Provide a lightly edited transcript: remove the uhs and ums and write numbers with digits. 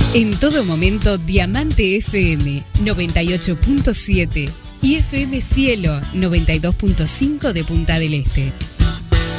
En todo momento, Diamante FM 98.7 y FM Cielo 92.5 de Punta del Este.